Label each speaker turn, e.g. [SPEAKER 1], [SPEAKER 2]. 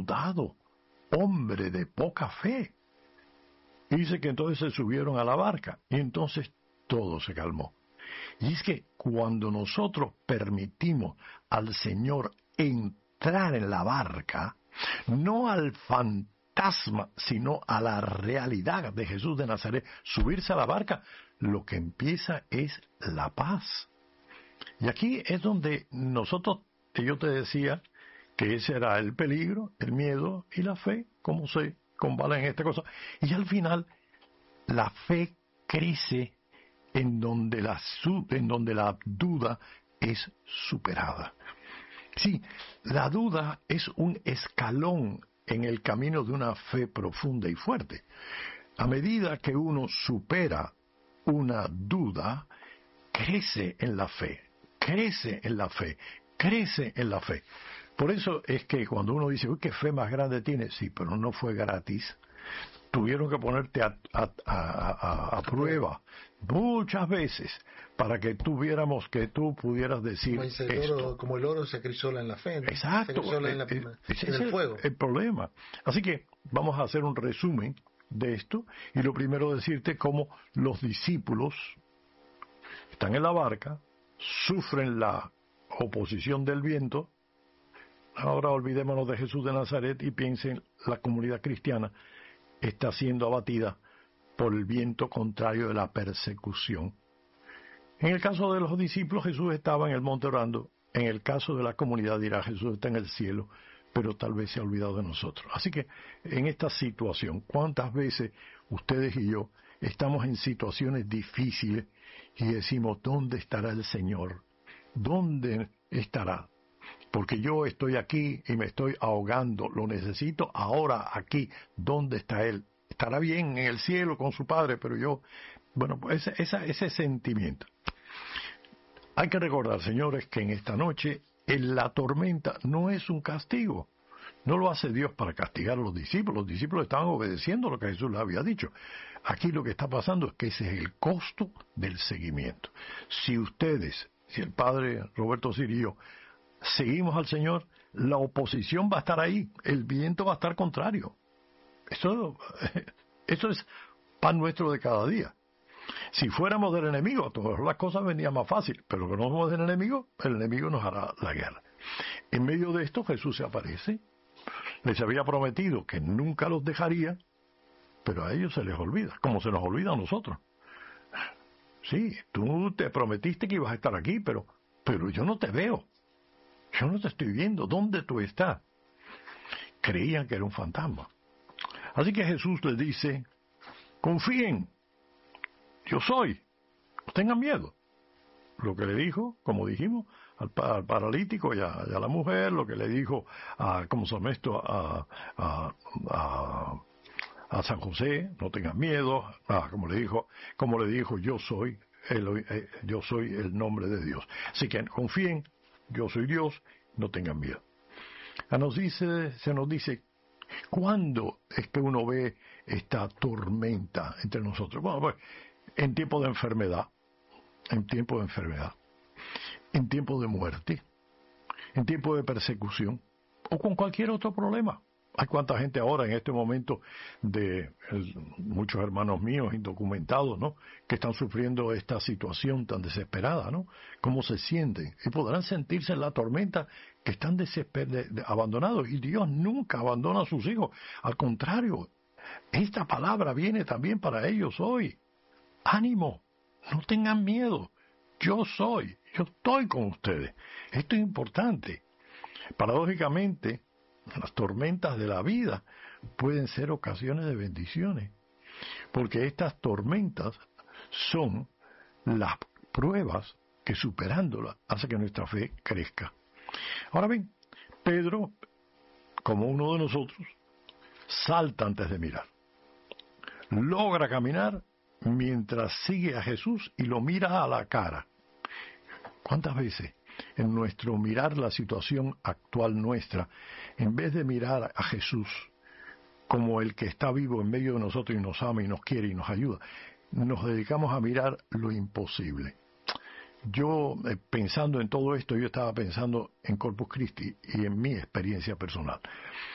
[SPEAKER 1] dado, hombre de poca fe. Y dice que entonces se subieron a la barca y entonces todo se calmó. Y es que cuando nosotros permitimos al Señor entrar en la barca, no al fantasma, sino a la realidad de Jesús de Nazaret, subirse a la barca, lo que empieza es la paz. Y aquí es donde nosotros, yo te decía, que ese era el peligro, el miedo y la fe, cómo se combalen en esta cosa. Y al final, la fe crece en donde la duda es superada. Sí, la duda es un escalón en el camino de una fe profunda y fuerte. A medida que uno supera una duda, crece en la fe, crece en la fe, crece en la fe. Por eso es que cuando uno dice, uy, qué fe más grande tiene, sí, pero no fue gratis. Tuvieron que ponerte a prueba muchas veces para que tú pudieras decir esto.
[SPEAKER 2] Como el oro se acrisola en la fe, ¿no?
[SPEAKER 1] Exacto,
[SPEAKER 2] en el fuego.
[SPEAKER 1] El problema. Así que vamos a hacer un resumen de esto, y lo primero decirte cómo los discípulos están en la barca, sufren la oposición del viento. Ahora olvidémonos de Jesús de Nazaret y piensen, la comunidad cristiana está siendo abatida por el viento contrario de la persecución. En el caso de los discípulos, Jesús estaba en el monte orando. En el caso de la comunidad dirá, Jesús está en el cielo, pero tal vez se ha olvidado de nosotros. Así que en esta situación, ¿cuántas veces ustedes y yo estamos en situaciones difíciles y decimos, ¿dónde estará el Señor? ¿Dónde estará? Porque yo estoy aquí y me estoy ahogando, lo necesito ahora aquí. ¿Dónde está Él? Estará bien en el cielo con su Padre, pero yo, bueno, pues ese sentimiento. Hay que recordar, señores, que en esta noche la tormenta no es un castigo. No lo hace Dios para castigar a los discípulos. Los discípulos estaban obedeciendo lo que Jesús les había dicho. Aquí lo que está pasando es que ese es el costo del seguimiento. Si el Padre Roberto Cirillo, seguimos al Señor, la oposición va a estar ahí, el viento va a estar contrario. Eso es pan nuestro de cada día. Si fuéramos del enemigo, todas las cosas vendrían más fácil, pero que no somos del enemigo, el enemigo nos hará la guerra. En medio de esto Jesús se aparece, les había prometido que nunca los dejaría, pero a ellos se les olvida, como se nos olvida a nosotros. Sí, tú te prometiste que ibas a estar aquí, pero yo no te veo. Yo no te estoy viendo. ¿Dónde tú estás? Creían que era un fantasma. Así que Jesús les dice, confíen, yo soy, no tengan miedo. Lo que le dijo, como dijimos, al paralítico y a la mujer, lo que le dijo a San José, no tengan miedo, como le dijo, yo soy el nombre de Dios. Así que confíen, yo soy Dios, no tengan miedo. Se nos dice, ¿cuándo es que uno ve esta tormenta entre nosotros? Bueno, pues, en tiempo de enfermedad, en tiempo de muerte, en tiempo de persecución, o con cualquier otro problema. Hay cuánta gente ahora en este momento muchos hermanos míos indocumentados, ¿no?, que están sufriendo esta situación tan desesperada, ¿no? ¿Cómo se sienten? Y podrán sentirse en la tormenta que están abandonados. Y Dios nunca abandona a sus hijos. Al contrario, esta palabra viene también para ellos hoy. Ánimo, no tengan miedo. Yo estoy con ustedes. Esto es importante. Paradójicamente, las tormentas de la vida pueden ser ocasiones de bendiciones, porque estas tormentas son las pruebas que, superándolas, hace que nuestra fe crezca. Ahora bien, Pedro, como uno de nosotros, salta antes de mirar. Logra caminar mientras sigue a Jesús y lo mira a la cara. ¿Cuántas veces en nuestro mirar la situación actual nuestra, en vez de mirar a Jesús como el que está vivo en medio de nosotros y nos ama y nos quiere y nos ayuda, nos dedicamos a mirar lo imposible? Yo, pensando en todo esto, yo estaba pensando en Corpus Christi y en mi experiencia personal.